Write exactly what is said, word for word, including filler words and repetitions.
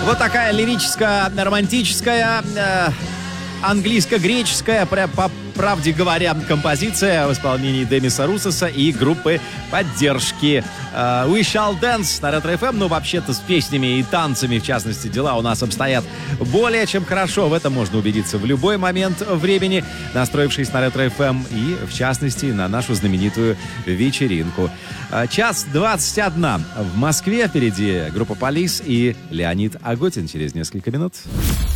Вот такая лирическая, романтическая, э, английско-греческая, по правде говоря, композиция в исполнении Демиса Руссоса и группы поддержки э, We Shall Dance на Ретро эф эм. Ну, вообще-то, с песнями и танцами, в частности, дела у нас обстоят более чем хорошо. В этом можно убедиться в любой момент времени, настроившись на Ретро эф эм и, в частности, на нашу знаменитую вечеринку. Час двадцать одна в Москве. Впереди группа Полис и Леонид Агутин через несколько минут.